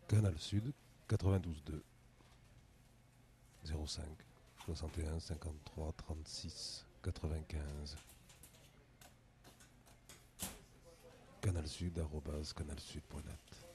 Canal Sud 92.2 05 61 53 36 95. Canal Sud @canalsud.net.